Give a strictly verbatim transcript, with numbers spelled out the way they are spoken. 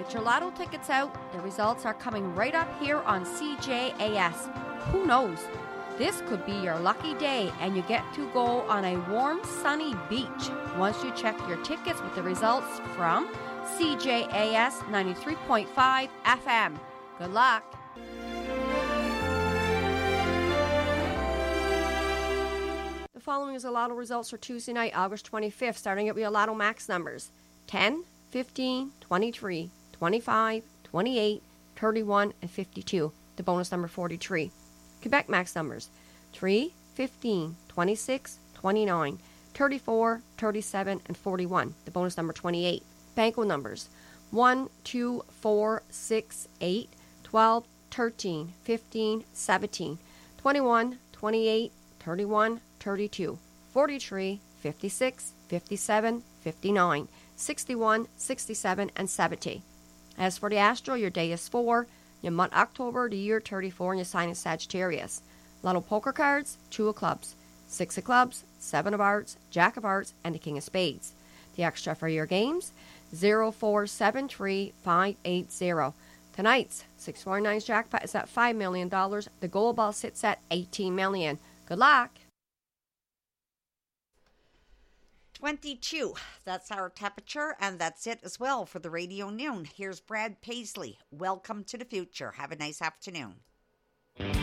Get your lotto tickets out. The results are coming right up here on C J A S. Who knows? This could be your lucky day and you get to go on a warm, sunny beach once you check your tickets with the results from C J A S ninety-three point five F M. Good luck. The following is the lotto results for Tuesday night, August twenty-fifth, starting at your Lotto Max numbers: ten, fifteen, twenty-three, twenty-five, twenty-eight, thirty-one, and fifty-two. The bonus number forty-three. Quebec Max numbers: three, fifteen, twenty-six, twenty-nine, thirty-four, thirty-seven, and forty-one. The bonus number twenty-eight. Banco numbers: one, two, four, six, eight, twelve, thirteen, fifteen, seventeen, twenty-one, twenty-eight, thirty-one, thirty-two, forty-three, fifty-six, fifty-seven, fifty-nine, sixty-one, sixty-seven, and seventy. As for the Astro, your day is four, your month October, the year thirty-four, and your sign is Sagittarius. Lotto poker cards: two of clubs, six of clubs, seven of hearts, jack of hearts, and the king of spades. The extra for your games: zero four seven three five eight zero. Tonight's six forty-nine's jackpot is at five million dollars. The gold ball sits at eighteen million dollars. Good luck. twenty-two. That's our temperature, and that's it as well for the Radio Noon. Here's Brad Paisley. Welcome to the future. Have a nice afternoon.